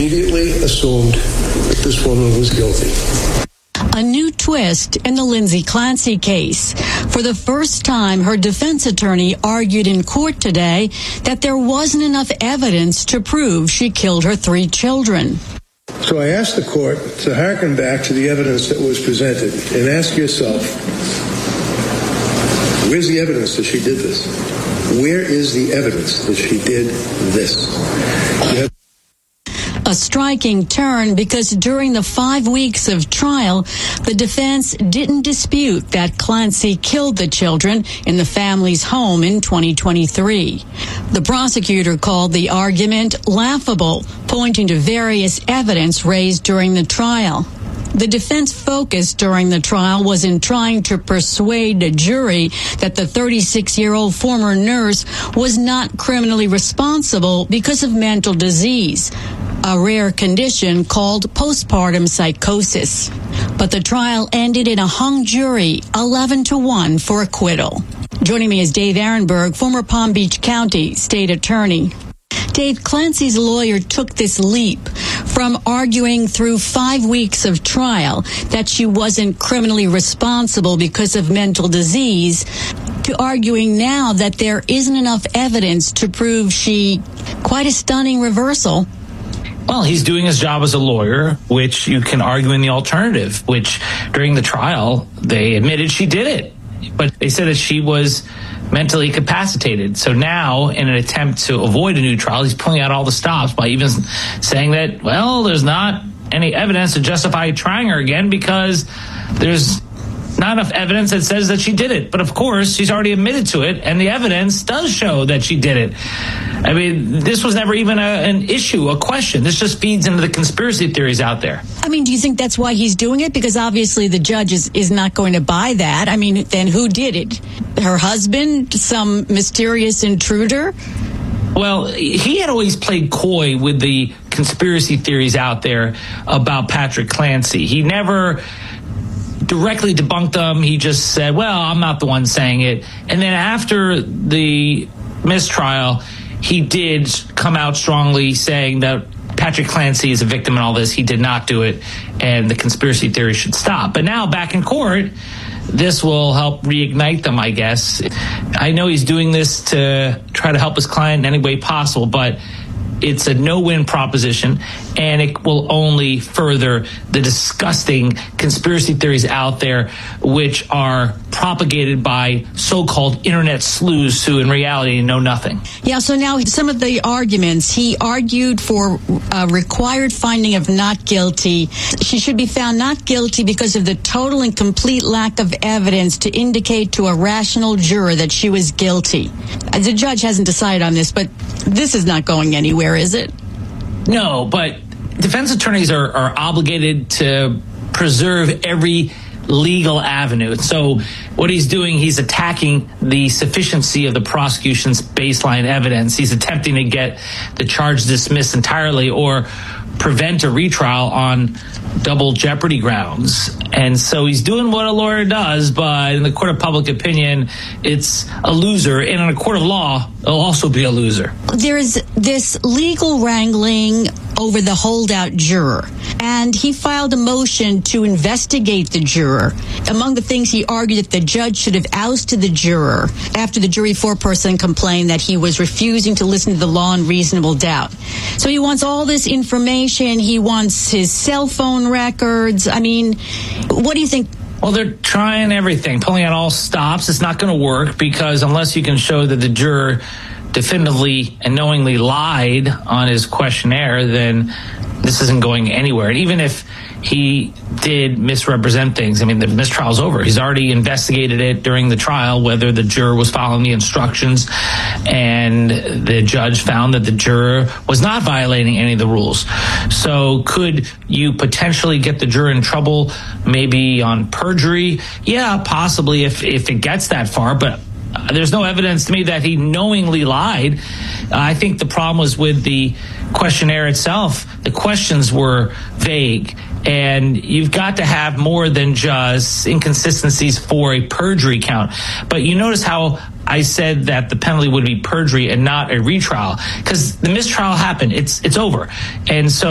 immediately assumed that this woman was guilty. A new twist in the Lindsay Clancy case. For the first time, her defense attorney argued in court today that there wasn't enough evidence to prove she killed her 3 children. So I asked the court to hearken back to the evidence that was presented and ask yourself, where's the evidence that she did this? Where is the evidence that she did this? A striking turn because during the 5 weeks of trial, the defense didn't dispute that Clancy killed the children in the family's home in 2023. The prosecutor called the argument laughable, pointing to various evidence raised during the trial. The defense focus during the trial was in trying to persuade a jury that the 36-year-old former nurse was not criminally responsible because of mental disease, a rare condition called postpartum psychosis. But the trial ended in a hung jury, 11-1 for acquittal. Joining me is Dave Ehrenberg, former Palm Beach County state attorney. Dave, Clancy's lawyer took this leap from arguing through 5 weeks of trial that she wasn't criminally responsible because of mental disease to arguing now that there isn't enough evidence to prove she, quite a stunning reversal. Well, he's doing his job as a lawyer, which you can argue in the alternative, which during the trial, they admitted she did it. But they said that she was mentally incapacitated. So now, in an attempt to avoid a new trial, he's pulling out all the stops by even saying that, well, there's not any evidence to justify trying her again because there's not enough evidence that says that she did it. But of course, she's already admitted to it, and the evidence does show that she did it. I mean, this was never even an issue, a question. This just feeds into the conspiracy theories out there. I mean, do you think that's why he's doing it? Because obviously the judge is not going to buy that. I mean, then who did it? Her husband? Some mysterious intruder? Well, he had always played coy with the conspiracy theories out there about Patrick Clancy. He never directly debunked them. He just said, well, I'm not the one saying it. And then after the mistrial, he did come out strongly saying that Patrick Clancy is a victim in all this. He did not do it, and the conspiracy theory should stop. But now back in court, this will help reignite them, I guess. I know he's doing this to try to help his client in any way possible, but it's a no-win proposition, and it will only further the disgusting conspiracy theories out there, which are propagated by so-called internet sleuths who in reality know nothing. Yeah, so now some of the arguments, he argued for a required finding of not guilty. She should be found not guilty because of the total and complete lack of evidence to indicate to a rational juror that she was guilty. The judge hasn't decided on this, but this is not going anywhere, is it? No, but defense attorneys are obligated to preserve every legal avenue. So what he's doing, he's attacking the sufficiency of the prosecution's baseline evidence. He's attempting to get the charge dismissed entirely or prevent a retrial on double jeopardy grounds. And so he's doing what a lawyer does, but in the court of public opinion, it's a loser. And in a court of law, it'll also be a loser. There's this legal wrangling over the holdout juror, and he filed a motion to investigate the juror. Among the things he argued that the judge should have ousted the juror after the jury foreperson complained that he was refusing to listen to the law and reasonable doubt. So he wants all this information. He wants his cell phone records. I mean, what do you think? Well, they're trying everything, pulling out all stops. It's not going to work because unless you can show that the juror definitively and knowingly lied on his questionnaire, then this isn't going anywhere. And even if he did misrepresent things, I mean, the mistrial's over. He's already investigated it during the trial, whether the juror was following the instructions, and the judge found that the juror was not violating any of the rules. So could you potentially get the juror in trouble, maybe on perjury? Yeah, possibly if it gets that far, but there's no evidence to me that he knowingly lied. I think the problem was with the questionnaire itself. The questions were vague, and you've got to have more than just inconsistencies for a perjury count. But you notice how I said that the penalty would be perjury and not a retrial, because the mistrial happened. It's over. And so